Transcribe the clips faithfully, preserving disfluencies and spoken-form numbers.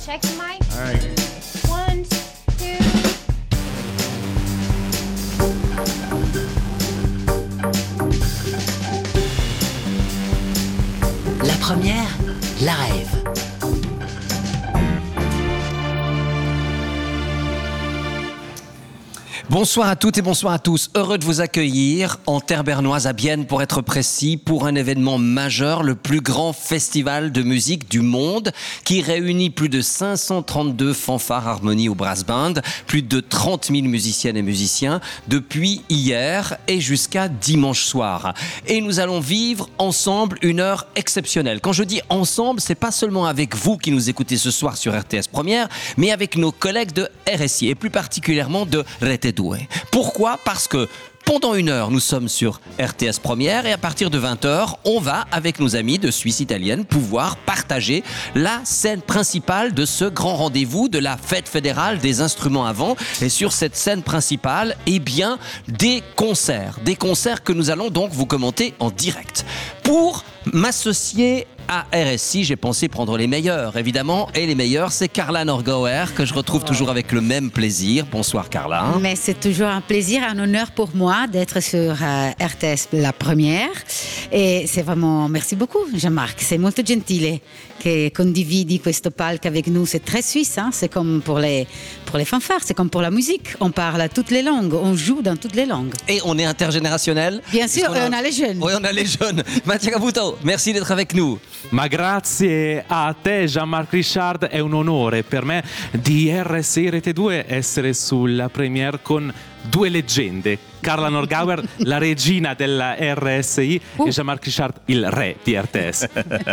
Check the mic. All right. One, two. La première, live. Bonsoir à toutes et bonsoir à tous. Heureux de vous accueillir en terre bernoise à Bienne pour être précis, pour un événement majeur, le plus grand festival de musique du monde qui réunit plus de cinq cent trente-deux fanfares, harmonies ou brass band, plus de trente mille musiciennes et musiciens depuis hier et jusqu'à dimanche soir. Et nous allons vivre ensemble une heure exceptionnelle. Quand je dis ensemble, c'est pas seulement avec vous qui nous écoutez ce soir sur R T S Première, mais avec nos collègues de R S I et plus particulièrement de Rete Due. Pourquoi ? Parce que pendant une heure, nous sommes sur R T S Première et à partir de vingt heures, on va, avec nos amis de Suisse italienne, pouvoir partager la scène principale de ce grand rendez-vous de la fête fédérale des instruments à vent. Et sur cette scène principale, eh bien, des concerts. Des concerts que nous allons donc vous commenter en direct. Pour m'associer à R S I, j'ai pensé prendre les meilleurs, évidemment. Et les meilleurs, c'est Carla Norgauer, que je retrouve toujours avec le même plaisir. Bonsoir, Carla. Mais c'est toujours un plaisir, un honneur pour moi d'être sur euh, R T S La Première. Et c'est vraiment... Merci beaucoup, Jean-Marc. C'est molto gentile che condividi questo palco avec nous. C'est très suisse, hein? C'est comme pour les, pour les fanfares, c'est comme pour la musique. On parle toutes les langues, on joue dans toutes les langues. Et on est intergénérationnel. Bien sûr, on et on a les jeunes. Oui, on a les jeunes. Mattia Caputo, merci d'être avec nous. Ma grazie a te Jean-Marc Richard, è un onore per me di R S I Rete due essere sulla premiere con due leggende, Carla Norgauer, la regina della R S I, uh. et Jean-Marc Richard, il re di R T S.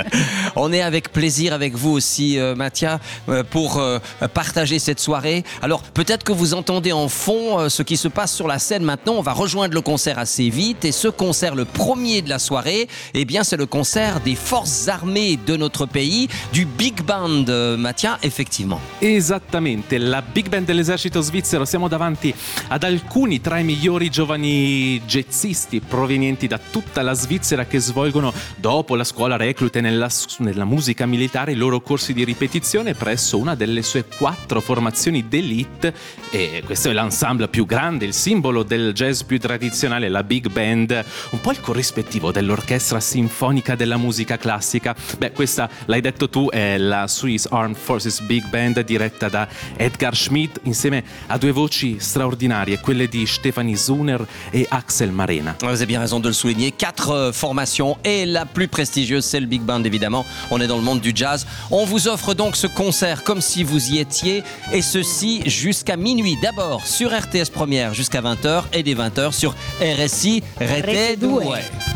On est avec plaisir avec vous aussi, euh, Mattia, euh, pour euh, partager cette soirée. Alors, peut-être que vous entendez en fond euh, ce qui se passe sur la scène maintenant. On va rejoindre le concert assez vite. Et ce concert, le premier de la soirée, eh bien, c'est le concert des forces armées de notre pays, du Big Band, euh, Mattia, effectivement. Esattamente, la Big Band dell'esercito svizzero. Siamo davanti ad alcuni tra i migliori giovani jazzisti provenienti da tutta la Svizzera che svolgono dopo la scuola reclute nella, nella musica militare i loro corsi di ripetizione presso una delle sue quattro formazioni d'élite, e questo è l'ensemble più grande, il simbolo del jazz più tradizionale, la Big Band, un po' il corrispettivo dell'orchestra sinfonica della musica classica. Beh, questa l'hai detto tu, è la Swiss Armed Forces Big Band diretta da Edgar Schmidt insieme a due voci straordinarie, quelle di Stefanie Zuner et Axel Marena. Vous avez bien raison de le souligner. Quatre euh, formations et la plus prestigieuse, c'est le Big Band évidemment. On est dans le monde du jazz. On vous offre donc ce concert comme si vous y étiez, et ceci jusqu'à minuit. D'abord sur R T S Première jusqu'à vingt heures et dès vingt heures sur R S I Rete Due.